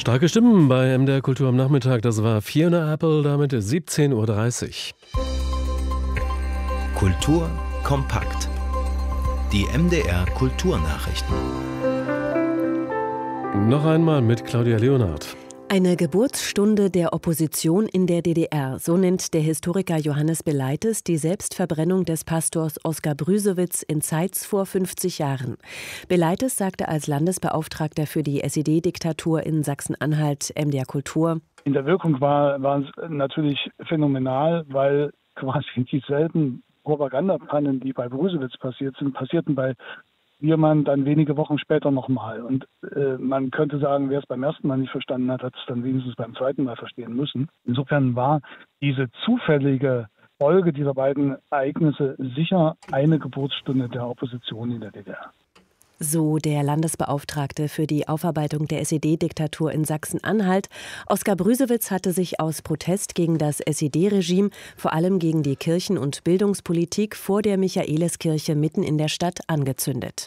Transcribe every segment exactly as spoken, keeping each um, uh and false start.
Starke Stimmen bei M D R Kultur am Nachmittag. Das war Fiona Apple, damit siebzehn Uhr dreißig. Kultur kompakt. Die M D R Kulturnachrichten. Noch einmal mit Claudia Leonhardt. Eine Geburtsstunde der Opposition in der D D R, so nennt der Historiker Johannes Beleites die Selbstverbrennung des Pastors Oskar Brüsewitz in Zeitz vor fünfzig Jahren. Beleites sagte als Landesbeauftragter für die S E D-Diktatur in Sachsen-Anhalt M D R Kultur: In der Wirkung war, war es natürlich phänomenal, weil quasi dieselben Propagandapannen, die bei Brüsewitz passiert sind, passierten bei Biermann dann wenige Wochen später nochmal. Und äh, man könnte sagen, wer es beim ersten Mal nicht verstanden hat, hat es dann wenigstens beim zweiten Mal verstehen müssen. Insofern war diese zufällige Folge dieser beiden Ereignisse sicher eine Geburtsstunde der Opposition in der D D R. So der Landesbeauftragte für die Aufarbeitung der S E D-Diktatur in Sachsen-Anhalt. Oskar Brüsewitz hatte sich aus Protest gegen das S E D-Regime, vor allem gegen die Kirchen- und Bildungspolitik vor der Michaeliskirche mitten in der Stadt angezündet.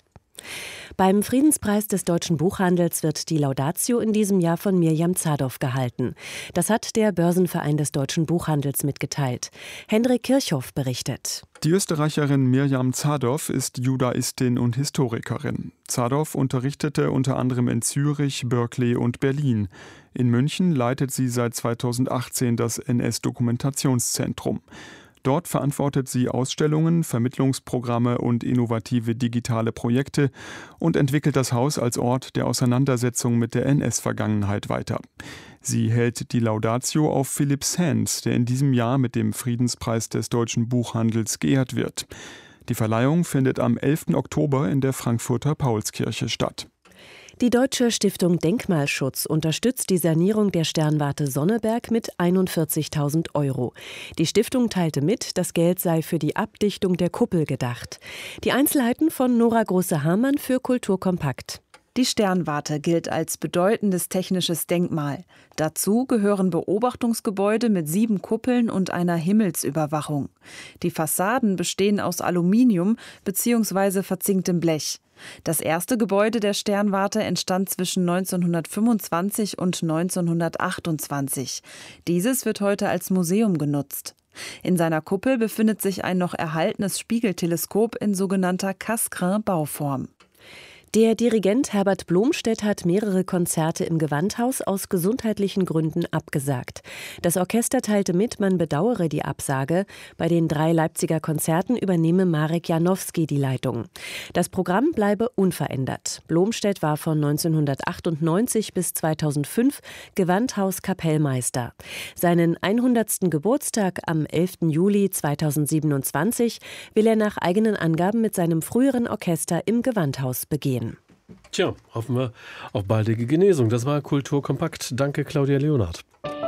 Beim Friedenspreis des Deutschen Buchhandels wird die Laudatio in diesem Jahr von Mirjam Zadov gehalten. Das hat der Börsenverein des Deutschen Buchhandels mitgeteilt. Hendrik Kirchhoff berichtet. Die Österreicherin Mirjam Zadov ist Judaistin und Historikerin. Zadov unterrichtete unter anderem in Zürich, Berkeley und Berlin. In München leitet sie seit zweitausendachtzehn das N S-Dokumentationszentrum. Dort verantwortet sie Ausstellungen, Vermittlungsprogramme und innovative digitale Projekte und entwickelt das Haus als Ort der Auseinandersetzung mit der N S-Vergangenheit weiter. Sie hält die Laudatio auf Philipp Sands, der in diesem Jahr mit dem Friedenspreis des Deutschen Buchhandels geehrt wird. Die Verleihung findet am elften Oktober in der Frankfurter Paulskirche statt. Die Deutsche Stiftung Denkmalschutz unterstützt die Sanierung der Sternwarte Sonneberg mit einundvierzigtausend Euro. Die Stiftung teilte mit, das Geld sei für die Abdichtung der Kuppel gedacht. Die Einzelheiten von Nora Große-Hamann für Kultur kompakt. Die Sternwarte gilt als bedeutendes technisches Denkmal. Dazu gehören Beobachtungsgebäude mit sieben Kuppeln und einer Himmelsüberwachung. Die Fassaden bestehen aus Aluminium bzw. verzinktem Blech. Das erste Gebäude der Sternwarte entstand zwischen neunzehnhundertfünfundzwanzig und neunzehnhundertachtundzwanzig. Dieses wird heute als Museum genutzt. In seiner Kuppel befindet sich ein noch erhaltenes Spiegelteleskop in sogenannter Cassegrain-Bauform. Der Dirigent Herbert Blomstedt hat mehrere Konzerte im Gewandhaus aus gesundheitlichen Gründen abgesagt. Das Orchester teilte mit, man bedauere die Absage. Bei den drei Leipziger Konzerten übernehme Marek Janowski die Leitung. Das Programm bleibe unverändert. Blomstedt war von neunzehnhundertachtundneunzig bis zweitausendfünf Gewandhauskapellmeister. Seinen hundertsten Geburtstag am elften Juli zweitausendsiebenundzwanzig will er nach eigenen Angaben mit seinem früheren Orchester im Gewandhaus begehen. Tja, hoffen wir auf baldige Genesung. Das war Kultur kompakt. Danke, Claudia Leonhardt.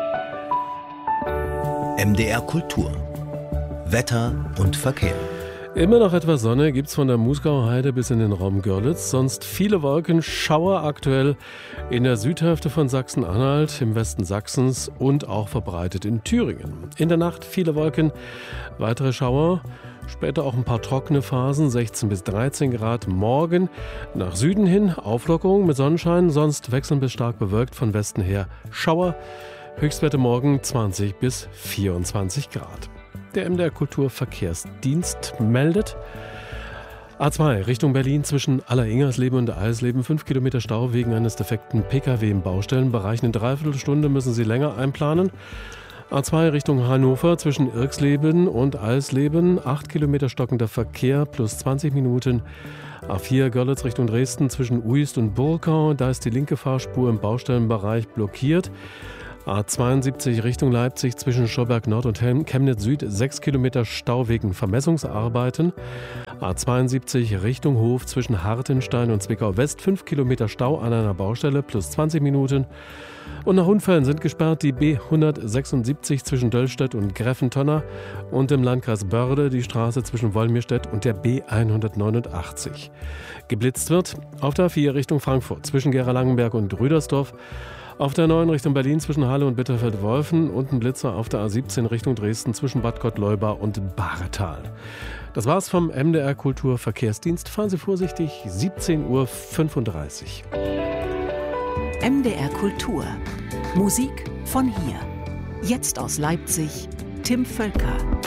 M D R Kultur. Wetter und Verkehr. Immer noch etwas Sonne gibt's von der Musgauer Heide bis in den Raum Görlitz. Sonst viele Wolken, Schauer aktuell in der Südhälfte von Sachsen-Anhalt, im Westen Sachsens und auch verbreitet in Thüringen. In der Nacht viele Wolken, weitere Schauer. Später auch ein paar trockene Phasen, sechzehn bis dreizehn Grad. Morgen nach Süden hin Auflockerung mit Sonnenschein, sonst wechselnd bis stark bewölkt, von Westen her Schauer. Höchstwerte morgen zwanzig bis vierundzwanzig Grad. Der M D R Kulturverkehrsdienst meldet: A zwei Richtung Berlin zwischen Aller-Ingersleben und Eisleben. fünf Kilometer Stau wegen eines defekten Pkw im Baustellenbereich. Eine Dreiviertelstunde müssen Sie länger einplanen. A zwei Richtung Hannover zwischen Irksleben und Eisleben, acht Kilometer stockender Verkehr plus zwanzig Minuten. A vier Görlitz Richtung Dresden zwischen Uist und Burkau, da ist die linke Fahrspur im Baustellenbereich blockiert. A zweiundsiebzig Richtung Leipzig zwischen Schollberg Nord und Chemnitz Süd, sechs Kilometer Stau wegen Vermessungsarbeiten. A zweiundsiebzig Richtung Hof zwischen Hartenstein und Zwickau West, fünf Kilometer Stau an einer Baustelle plus zwanzig Minuten. Und nach Unfällen sind gesperrt die B hundertsechsundsiebzig zwischen Döllstedt und Greffentonner und im Landkreis Börde die Straße zwischen Wolmirstedt und der B hundertneunundachtzig. Geblitzt wird auf der A vier Richtung Frankfurt zwischen Gera-Langenberg und Rüdersdorf, auf der neun Richtung Berlin zwischen Halle und Bitterfeld-Wolfen und ein Blitzer auf der A siebzehn Richtung Dresden zwischen Bad Gottleuba und Bahretal. Das war's vom M D R Kulturverkehrsdienst. Fahren Sie vorsichtig, siebzehn Uhr fünfunddreißig. M D R Kultur. Musik von hier. Jetzt aus Leipzig, Tim Völker.